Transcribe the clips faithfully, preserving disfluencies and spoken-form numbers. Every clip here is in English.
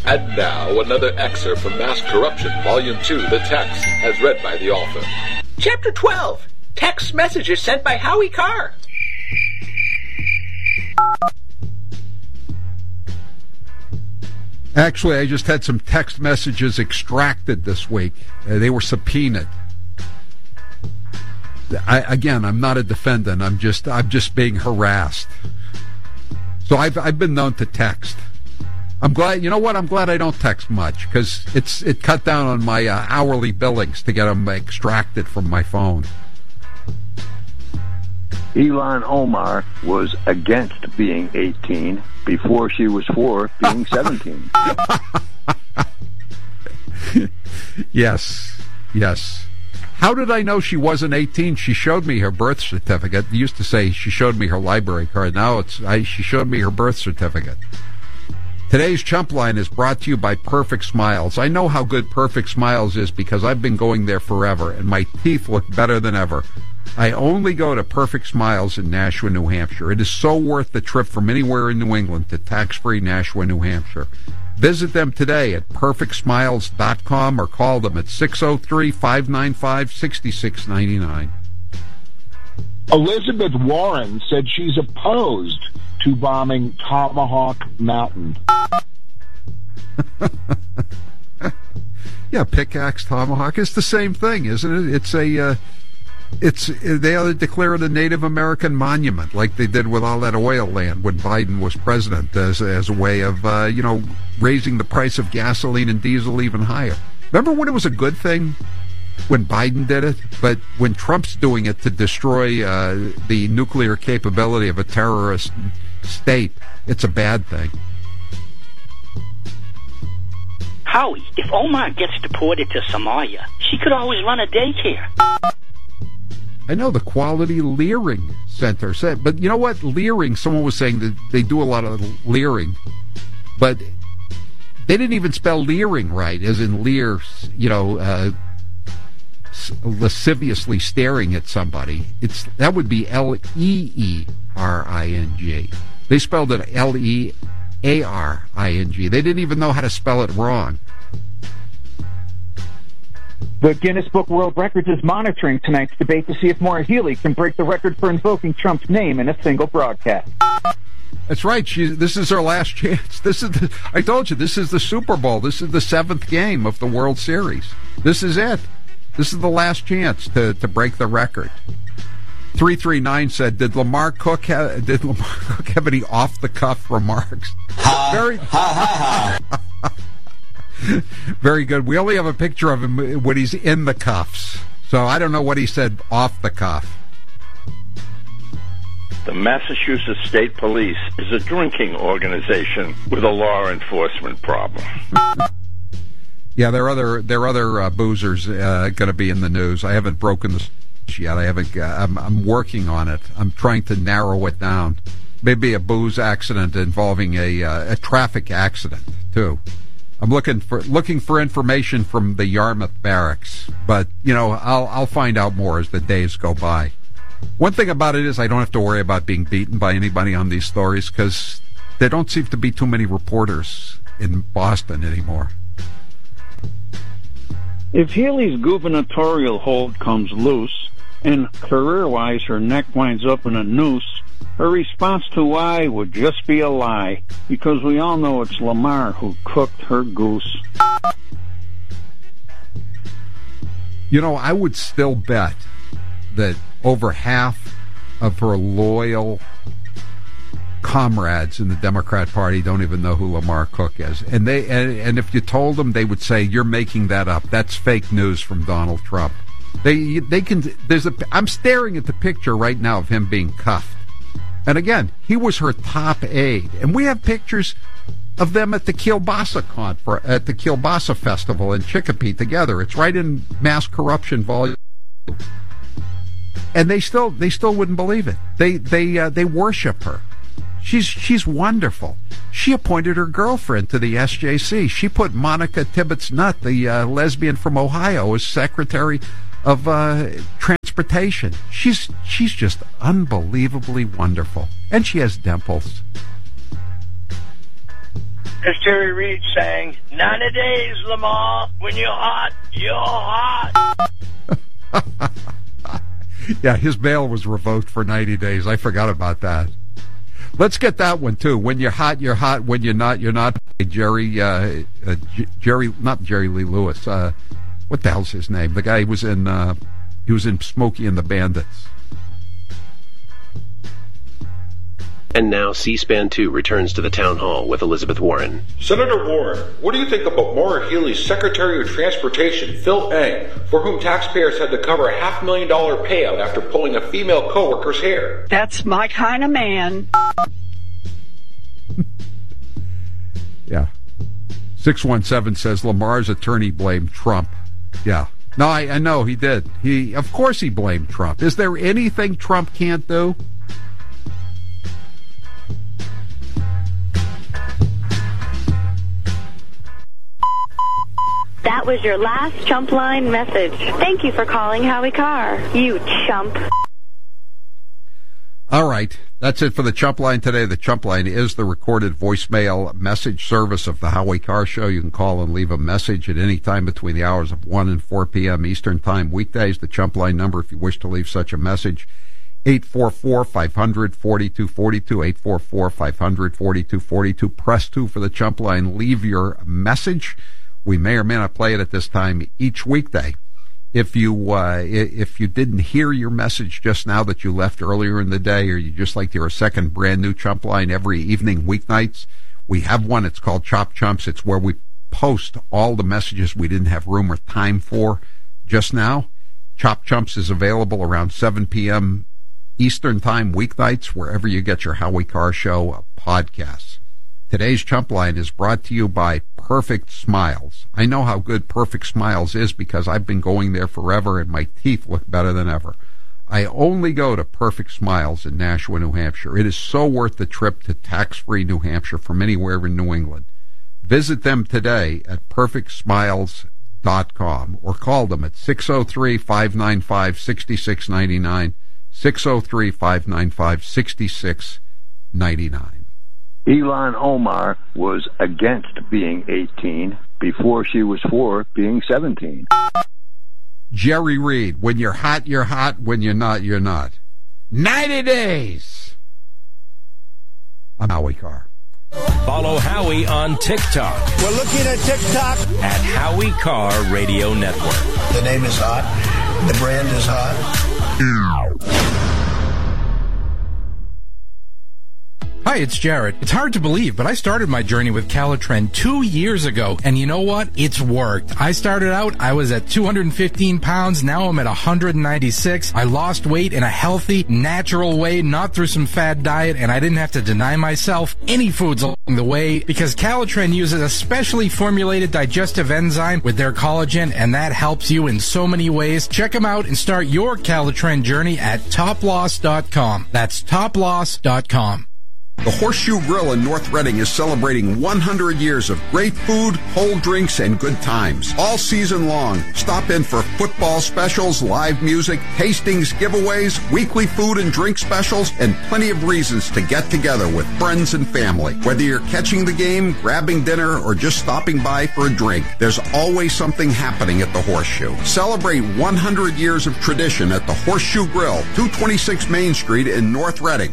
And now, another excerpt from Mass Corruption, Volume two, The Text, as read by the author. Chapter twelve. Text messages sent by Howie Carr. Actually, I just had some text messages extracted this week. Uh, they were subpoenaed. I, again, I'm not a defendant. I'm just I'm just being harassed. So I've I've been known to text. I'm glad. You know what? I'm glad I don't text much because it's it cut down on my uh, hourly billings to get them extracted from my phone. Ilhan Omar was against being eighteen before she was for being seventeen. Yes, yes. How did I know she wasn't eighteen? She showed me her birth certificate. They used to say she showed me her library card. Now it's I, she showed me her birth certificate. Today's Chump Line is brought to you by Perfect Smiles. I know how good Perfect Smiles is because I've been going there forever, and my teeth look better than ever. I only go to Perfect Smiles in Nashua, New Hampshire. It is so worth the trip from anywhere in New England to tax-free Nashua, New Hampshire. Visit them today at perfect smiles dot com or call them at six oh three, five nine five, six six nine nine. Elizabeth Warren said she's opposed to bombing Tomahawk Mountain. Yeah, pickaxe, tomahawk. It's the same thing, isn't it? It's a... Uh, It's they ought to declare it a Native American monument, like they did with all that oil land when Biden was president, as as a way of uh, you know raising the price of gasoline and diesel even higher. Remember when it was a good thing when Biden did it, but when Trump's doing it to destroy uh, the nuclear capability of a terrorist state, it's a bad thing. Howie, if Omar gets deported to Somalia, she could always run a daycare. I know the Quality Leering Center said, but you know what? Leering, someone was saying that they do a lot of leering, but they didn't even spell leering right, as in leer, you know, uh, lasciviously staring at somebody. It's that would be L E E R I N G. They spelled it L E A R I N G. They didn't even know how to spell it wrong. The Guinness Book World Records is monitoring tonight's debate to see if Maura Healey can break the record for invoking Trump's name in a single broadcast. That's right. She, this is her last chance. This is the, I told you, this is the Super Bowl. This is the seventh game of the World Series. This is it. This is the last chance to, to break the record. three three nine said, did Lamar Cook have, did Lamar Cook have any off-the-cuff remarks? Ha, Very, ha, ha, ha. Very good. We only have a picture of him when he's in the cuffs. So I don't know what he said off the cuff. The Massachusetts State Police is a drinking organization with a law enforcement problem. Yeah, there are other there are other uh, boozers uh, going to be in the news. I haven't broken this yet. I haven't. Uh, I'm, I'm working on it. I'm trying to narrow it down. Maybe a booze accident involving a uh, a traffic accident too. I'm looking for looking for information from the Yarmouth barracks, but you know I'll I'll find out more as the days go by. One thing about it is I don't have to worry about being beaten by anybody on these stories because there don't seem to be too many reporters in Boston anymore. If Healey's gubernatorial hold comes loose and career-wise her neck winds up in a noose, her response to why would just be a lie, because we all know it's Lamar who cooked her goose. You know, I would still bet that over half of her loyal comrades in the Democrat Party don't even know who Lamar Cook is. And they and, and if you told them, they would say, you're making that up. That's fake news from Donald Trump. They they can there's a I'm staring at the picture right now of him being cuffed. And again, he was her top aide. And we have pictures of them at the Kielbasa conference, at the Kielbasa Festival in Chicopee together. It's right in Mass Corruption Volume. And they still they still wouldn't believe it. They they uh, they worship her. She's she's wonderful. She appointed her girlfriend to the S J C. She put Monica Tibbetts-Nutt, the uh, lesbian from Ohio, as Secretary of uh, Transportation. She's she's just unbelievably wonderful, and she has dimples. As Jerry Reed sang, ninety days, Lamar. When you're hot, you're hot. Yeah, his bail was revoked for ninety days. I forgot about that. Let's get that one, too. When you're hot, you're hot. When you're not, you're not. Jerry, uh, uh, J- Jerry, not Jerry Lee Lewis. Uh, what the hell's his name? The guy who was in, uh, he was in Smokey and the Bandits. And now C-SPAN two returns to the town hall with Elizabeth Warren. Senator Warren, what do you think about Maura Healey's Secretary of Transportation, Phil Eng, for whom taxpayers had to cover a half million dollar payout after pulling a female coworker's hair? That's my kind of man. Yeah. six one seven says Lamar's attorney blamed Trump. Yeah. No, I, I know he did. He, of course he blamed Trump. Is there anything Trump can't do? That was your last chump line message. Thank you for calling Howie Carr, you chump. All right. That's it for the Chump Line today. The Chump Line is the recorded voicemail message service of the Howie Carr Show. You can call and leave a message at any time between the hours of one and four p.m. Eastern Time weekdays. The Chump Line number, if you wish to leave such a message, eight four four, five hundred, forty-two forty-two, eight four four, five hundred, forty-two forty-two. Press two for the Chump Line. Leave your message. We may or may not play it at this time each weekday. If you uh, if you didn't hear your message just now that you left earlier in the day, or you just like to hear a second brand new Chump Line every evening, weeknights, we have one. It's called Chop Chumps. It's where we post all the messages we didn't have room or time for just now. Chop Chumps is available around seven p.m. Eastern Time weeknights, wherever you get your Howie Carr Show podcasts. Today's Chump Line is brought to you by Perfect Smiles. I know how good Perfect Smiles is because I've been going there forever and my teeth look better than ever. I only go to Perfect Smiles in Nashua, New Hampshire. It is so worth the trip to tax-free New Hampshire from anywhere in New England. Visit them today at perfect smiles dot com or call them at six oh three, five nine five, six six nine nine, six oh three, five nine five, six six nine nine. Ilhan Omar was against being eighteen before she was for being seventeen. Jerry Reed, when you're hot, you're hot. When you're not, you're not. ninety days. I'm Howie Carr. Follow Howie on TikTok. We're looking at TikTok. At Howie Carr Radio Network. The name is hot. The brand is hot. Hi, it's Jared. It's hard to believe, but I started my journey with Calitren two years ago, and you know what? It's worked. I started out, I was at two hundred fifteen pounds, now I'm at one hundred ninety-six. I lost weight in a healthy, natural way, not through some fad diet, and I didn't have to deny myself any foods along the way, because Calitren uses a specially formulated digestive enzyme with their collagen, and that helps you in so many ways. Check them out and start your Calitren journey at top loss dot com. That's top loss dot com. The Horseshoe Grill in North Reading is celebrating one hundred years of great food, cold drinks, and good times. All season long, stop in for football specials, live music, tastings, giveaways, weekly food and drink specials, and plenty of reasons to get together with friends and family. Whether you're catching the game, grabbing dinner, or just stopping by for a drink, there's always something happening at the Horseshoe. Celebrate one hundred years of tradition at the Horseshoe Grill, two twenty-six Main Street in North Reading.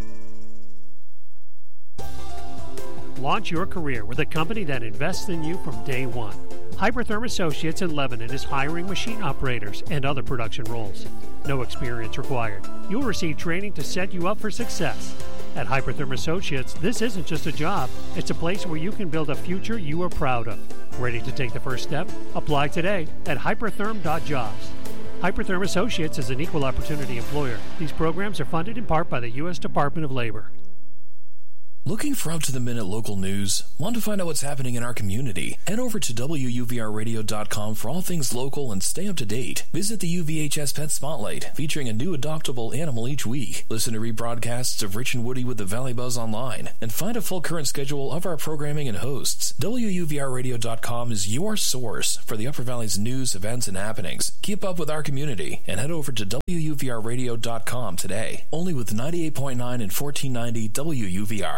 Launch your career with a company that invests in you from day one. Hypertherm Associates in Lebanon is hiring machine operators and other production roles. No experience required. You'll receive training to set you up for success. At Hypertherm Associates, this isn't just a job. It's a place where you can build a future you are proud of. Ready to take the first step? Apply today at hypertherm dot jobs. Hypertherm Associates is an equal opportunity employer. These programs are funded in part by the U S Department of Labor. Looking for up-to-the-minute local news? Want to find out what's happening in our community? Head over to W U V R radio dot com for all things local and stay up to date. Visit the U V H S Pet Spotlight, featuring a new adoptable animal each week. Listen to rebroadcasts of Rich and Woody with the Valley Buzz online, and find a full current schedule of our programming and hosts. W U V R radio dot com is your source for the Upper Valley's news, events, and happenings. Keep up with our community and head over to W U V R radio dot com today. Only with ninety-eight point nine and fourteen ninety W U V R.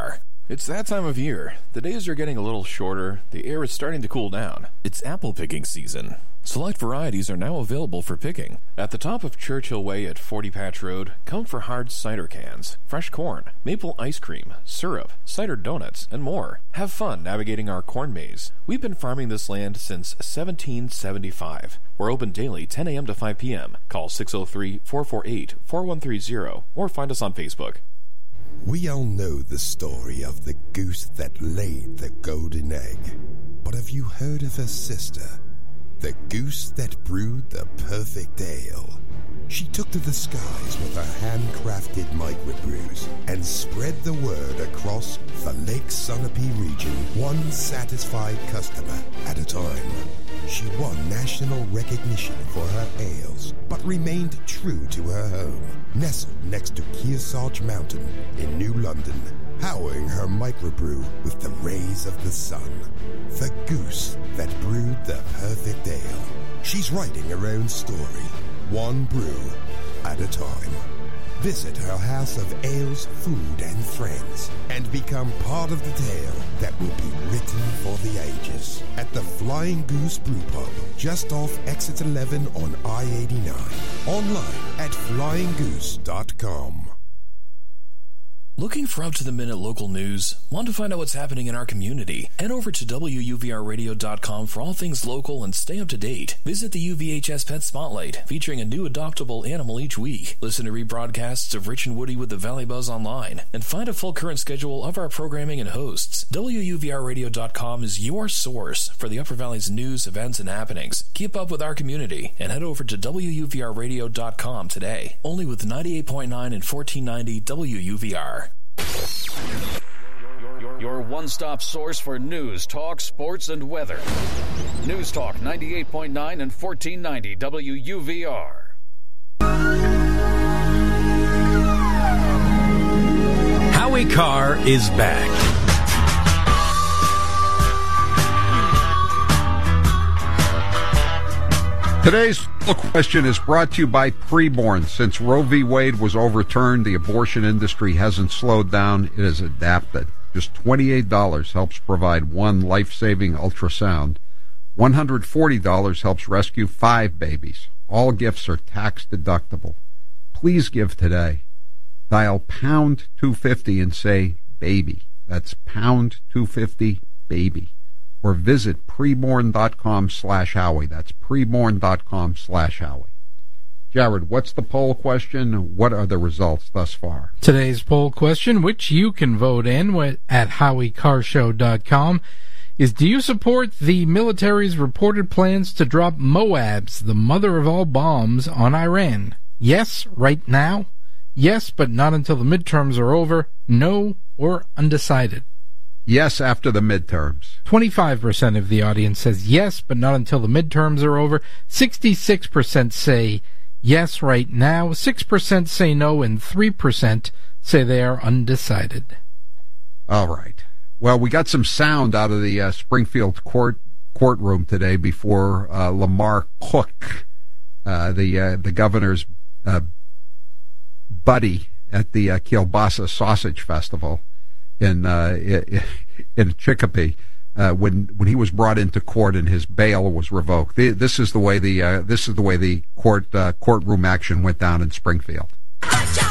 It's that time of year. The days are getting a little shorter. The air is starting to cool down. It's apple picking season. Select varieties are now available for picking. At the top of Churchill Way at forty Patch Road, come for hard cider cans, fresh corn, maple ice cream, syrup, cider donuts, and more. Have fun navigating our corn maze. We've been farming this land since seventeen seventy-five. We're open daily ten a.m. to five p.m. Call six oh three, four four eight, four one three zero or find us on Facebook. We all know the story of the goose that laid the golden egg. But have you heard of her sister? The goose that brewed the perfect ale. She took to the skies with her handcrafted microbrews and spread the word across the Lake Sunapee region, one satisfied customer at a time. She won national recognition for her ales, but remained true to her home, nestled next to Kearsarge Mountain in New London, powering her microbrew with the rays of the sun. The goose that brewed the perfect ale. She's writing her own story, one brew at a time. Visit her house of ales, food, and friends, and become part of the tale that will be written for the ages at the Flying Goose Brew Pub, just off Exit eleven on I eighty-nine. Online at flying goose dot com. Looking for up-to-the-minute local news? Want to find out what's happening in our community? Head over to W U V R radio dot com for all things local and stay up to date. Visit the U V H S Pet Spotlight, featuring a new adoptable animal each week. Listen to rebroadcasts of Rich and Woody with the Valley Buzz online, and find a full current schedule of our programming and hosts. W U V R radio dot com is your source for the Upper Valley's news, events, and happenings. Keep up with our community and head over to W U V R radio dot com today. Only with ninety-eight point nine and fourteen ninety W U V R. Your one-stop source for news, talk, sports, and weather. News Talk ninety-eight point nine and fourteen ninety W U V R. Howie Carr is back. Today's question is brought to you by Preborn. Since Roe v. Wade was overturned, the abortion industry hasn't slowed down. It has adapted. Just twenty-eight dollars helps provide one life-saving ultrasound. one hundred forty dollars helps rescue five babies. All gifts are tax-deductible. Please give today. Dial pound two fifty and say baby. That's pound two fifty, baby. Or visit preborn.com slash Howie. That's preborn.com slash Howie. Jared, what's the poll question? What are the results thus far? Today's poll question, which you can vote in at howie carr show dot com, is do you support the military's reported plans to drop MOABs, the mother of all bombs, on Iran? Yes, right now. Yes, but not until the midterms are over. No, or undecided. Yes, after the midterms. twenty-five percent of the audience says yes, but not until the midterms are over. sixty-six percent say yes right now. six percent say no, and three percent say they are undecided. All right. Well, we got some sound out of the uh, Springfield court courtroom today before uh, Lamar Cook, uh, the uh, the governor's uh, buddy at the uh, Kielbasa Sausage Festival in uh, in Chicopee, uh, when when he was brought into court and his bail was revoked. The, this is the way the uh, this is the way the court uh, courtroom action went down in Springfield.